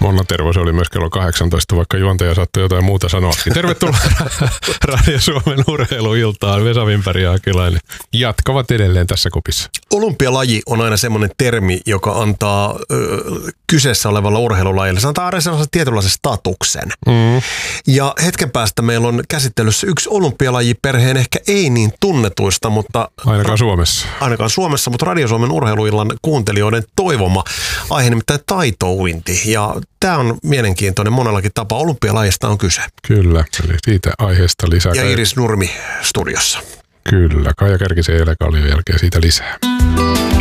Monna Tervo, se oli myös kello 18, vaikka juontaja saattoi jotain muuta sanoakin. Tervetuloa Radio Suomen urheiluiltaan. Vesa Wimberg ja Akilainen jatkavat edelleen tässä kopissa. Olympialaji on aina semmoinen termi, joka antaa kyseessä olevalla urheilulajille, se antaa sellaisen tietynlaisen statuksen. Ja hetken päästä meillä on käsittelyssä yksi olympialajiperheen ehkä ei niin tunnetuista, mutta... Ainakaan Suomessa. Ainakaan Suomessa, mutta Radio Suomen urheiluillan kuuntelijoiden toivoma aihe, nimittäin taitouinti. Ja tämä on mielenkiintoinen monellakin tapaa. Olympialajista on kyse. Kyllä, eli siitä aiheesta lisää. Ja Iris Nurmi studiossa. Kyllä, Kaija Kärkisen ja Ele Kallion jälkeen siitä lisää.